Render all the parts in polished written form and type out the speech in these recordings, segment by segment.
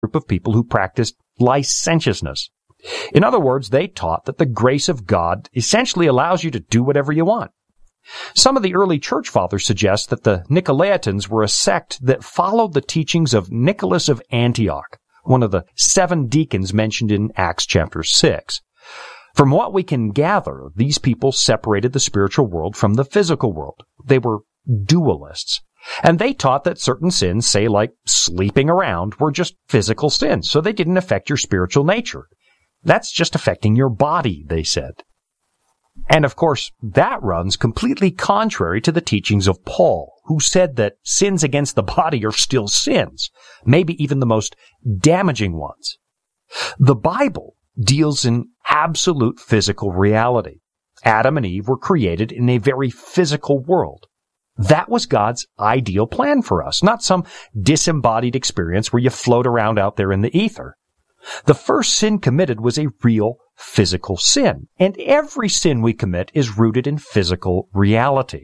group of people who practiced licentiousness. In other words, they taught that the grace of God essentially allows you to do whatever you want. Some of the early church fathers suggest that the Nicolaitans were a sect that followed the teachings of Nicholas of Antioch, one of the 7 deacons mentioned in Acts chapter 6. From what we can gather, these people separated the spiritual world from the physical world. They were dualists. And they taught that certain sins, say like sleeping around, were just physical sins, so they didn't affect your spiritual nature. That's just affecting your body, they said. And of course, that runs completely contrary to the teachings of Paul, who said that sins against the body are still sins, maybe even the most damaging ones. The Bible deals in absolute physical reality. Adam and Eve were created in a very physical world. That was God's ideal plan for us, not some disembodied experience where you float around out there in the ether. The first sin committed was a real physical sin, and every sin we commit is rooted in physical reality.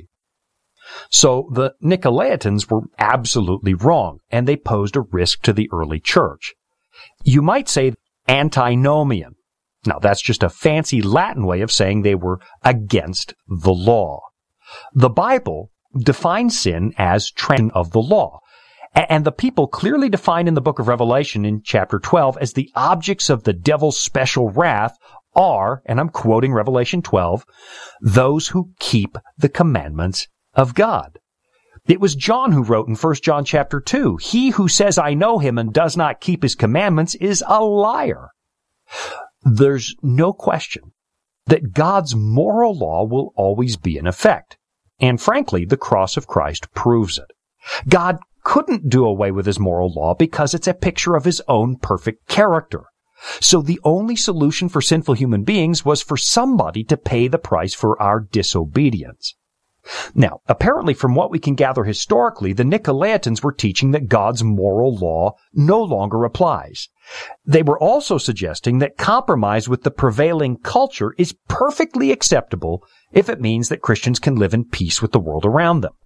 So the Nicolaitans were absolutely wrong, and they posed a risk to the early church. You might say antinomian. Now, that's just a fancy Latin way of saying they were against the law. The Bible defines sin as transgression of the law. And the people clearly defined in the book of Revelation in chapter 12 as the objects of the devil's special wrath are, and I'm quoting Revelation 12, those who keep the commandments of God. It was John who wrote in 1 John chapter 2, he who says, I know him and does not keep his commandments is a liar. There's no question that God's moral law will always be in effect. And frankly, the cross of Christ proves it. God couldn't do away with his moral law because it's a picture of his own perfect character. So the only solution for sinful human beings was for somebody to pay the price for our disobedience. Now, apparently from what we can gather historically, the Nicolaitans were teaching that God's moral law no longer applies. They were also suggesting that compromise with the prevailing culture is perfectly acceptable if it means that Christians can live in peace with the world around them.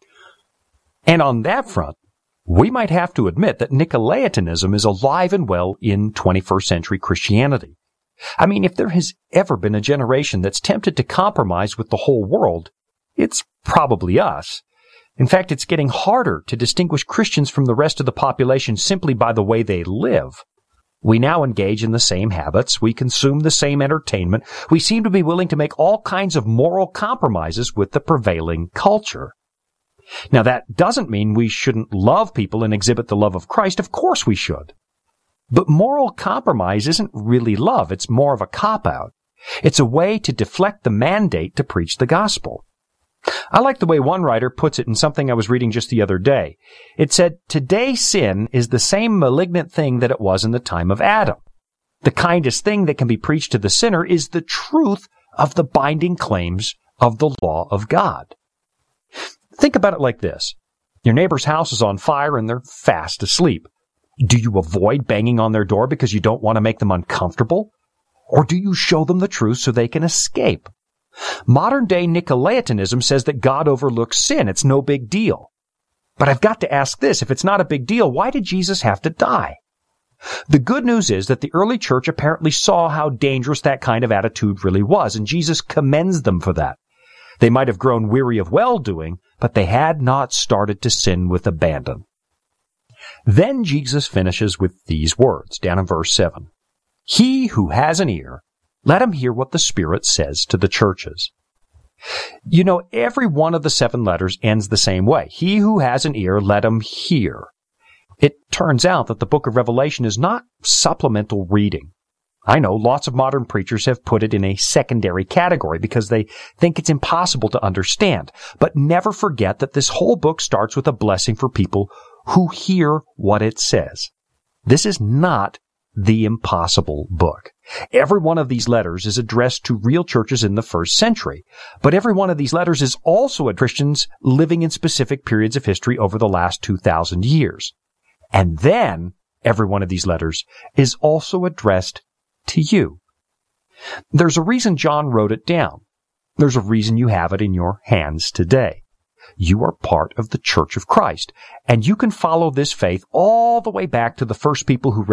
And on that front, we might have to admit that Nicolaitanism is alive and well in 21st century Christianity. I mean, if there has ever been a generation that's tempted to compromise with the whole world, it's probably us. In fact, it's getting harder to distinguish Christians from the rest of the population simply by the way they live. We now engage in the same habits. We consume the same entertainment. We seem to be willing to make all kinds of moral compromises with the prevailing culture. Now, that doesn't mean we shouldn't love people and exhibit the love of Christ. Of course we should. But moral compromise isn't really love. It's more of a cop-out. It's a way to deflect the mandate to preach the gospel. I like the way one writer puts it in something I was reading just the other day. It said, today sin is the same malignant thing that it was in the time of Adam. The kindest thing that can be preached to the sinner is the truth of the binding claims of the law of God. Think about it like this. Your neighbor's house is on fire and they're fast asleep. Do you avoid banging on their door because you don't want to make them uncomfortable? Or do you show them the truth so they can escape? Modern-day Nicolaitanism says that God overlooks sin. It's no big deal. But I've got to ask this. If it's not a big deal, why did Jesus have to die? The good news is that the early church apparently saw how dangerous that kind of attitude really was, and Jesus commends them for that. They might have grown weary of well-doing, but they had not started to sin with abandon. Then Jesus finishes with these words, down in verse 7. He who has an ear, let him hear what the Spirit says to the churches. You know, every one of the 7 letters ends the same way. He who has an ear, let him hear. It turns out that the book of Revelation is not supplemental reading. I know lots of modern preachers have put it in a secondary category because they think it's impossible to understand. But never forget that this whole book starts with a blessing for people who hear what it says. This is not the impossible book. Every one of these letters is addressed to real churches in the first century, but every one of these letters is also at Christians living in specific periods of history over the last 2,000 years. And then every one of these letters is also addressed to you. There's a reason John wrote it down. There's a reason you have it in your hands today. You are part of the Church of Christ, and you can follow this faith all the way back to the first people who